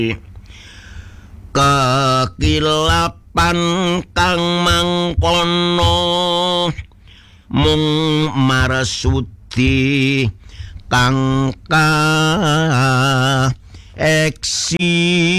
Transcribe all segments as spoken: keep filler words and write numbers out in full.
kekilapan kang mangkono mung marsudi kang ka eksi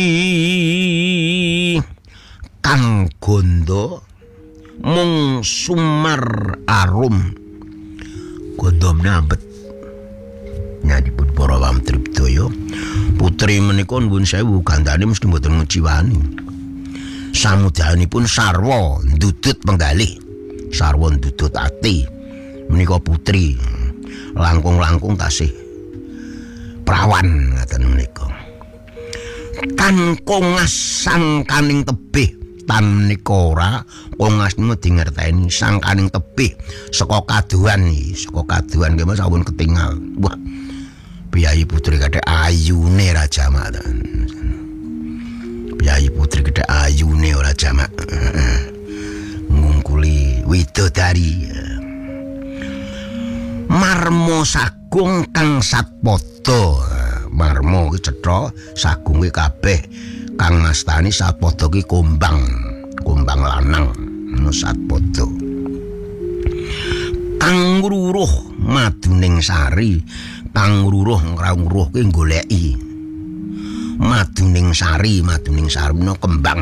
kang gondo mung sumar arum gondo nambet nyadipun para wamtri bedaya putri menika nuwun sewu gandane mesti mboten nguciwani samudayanipun sarwa ndudut penggalih sarwa ndudut ati menika putri langkung-langkung tasih prawan ngaten menika kan kongas sangkaning tebih tan menika ora kongas niku dingerteni sangkaning tebih saka kaduan iki saka kaduan nggih sampun ketingal wah Biayi putri kadhe ayune ra jamak Biayi putri kadhe ayune ora jamak ngungkuli widodari marmo sagung kang satpada marmo ki cetha sagung ki kabeh kang mastani satpada ki kombang kombang lanang satpada kang ngruruh maduning sari kang ngruruh ngrawuruhke goleki maduning sari maduning sari menawa kembang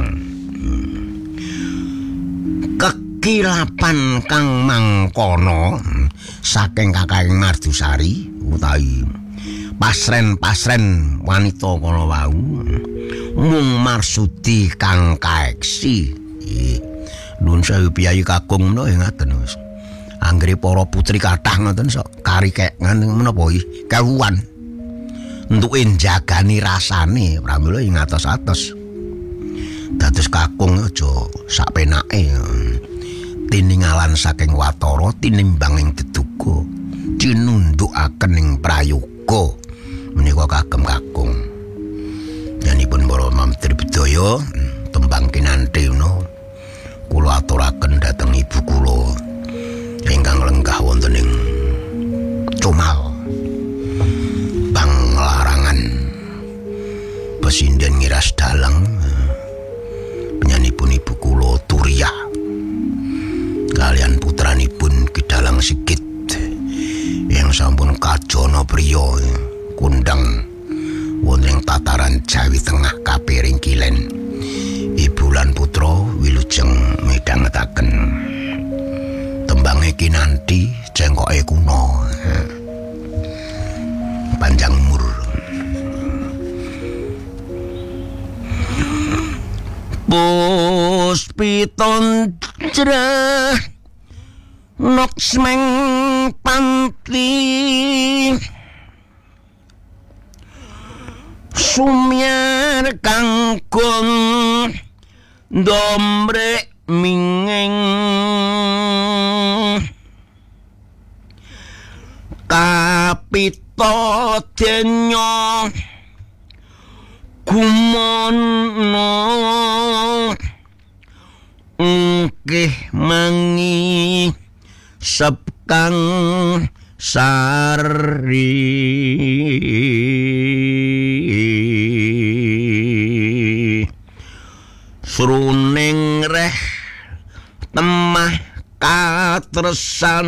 kekilapan kang mangkono saking kakang Mardusari utawi pasren-pasren wanita kono wau mung marsudi kang kaeksi nuwun sewu Biayi kakung menawa ngaten wis anggere para putri kathah ngoten sok karikekan menapa iki kawuan entuke njagani rasane pramila ing atos-atos dados kakung aja sak penake tiningalan saking watara tinimbang ing deduga cinundhukaken ing prayoga menika kagem kakung yanipun para mamtri bedaya tembang kinanthi menawa kula aturaken dhateng ibu kula ingkang lenggah wonten ing Comal Panglarangan Pesinden Ngiras Dalang penyanipun ibu kula Turia kalian putranipun Kidalang Sigit yang sampun kajana priya kundang wonten ing tataran Jawi Tengah Kapiring Kilen ibu lan putra wilujeng midhangetaken tembange kinanthi jengkoke kuna panjang umur Puspitonjra noksmeng panti sumyar kangkon dombrek mingeng kapita denya gumono ngkeh mangi sepkang sari sruning reh temah katresan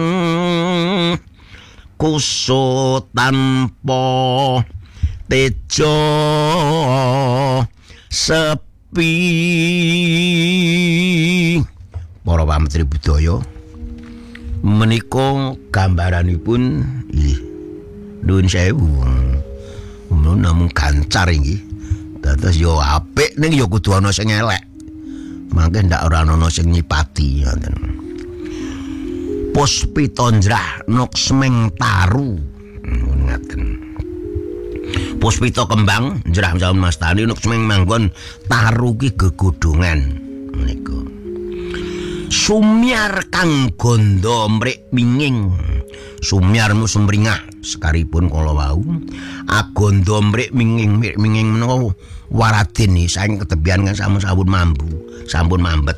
kuso tanpa tejo sepi para pamtri budaya menika gambaranipun nggih nuwun sewu namung gancar iki dados yo apik ning yo kudu ana sing elek mangke ndak ora ana sing nyipati ngoten Puspitonjra noksmeng taru ngaten Puspita kembang njrah sampun mastani noksmeng manggon taru ki gegodhongan menika sumyar kang gondo mrek minging sumyar musumringah sekaripun kala wau agondo mrek minging mrek minging menawa waradin saking ketebian kan sampun mambu sampun mambet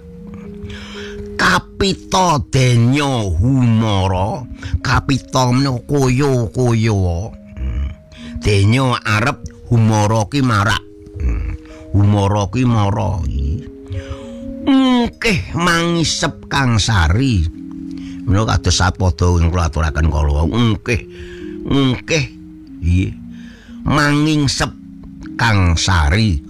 kapita denya humara kapita menika koyo-koyo denya arep humara ki marak Umara kuwi mara. Mungkih mangisep Kang Sari. Menawa kados sapada ing kula aturaken kala mungkih mungkih nggih mangingsep Kang Sari.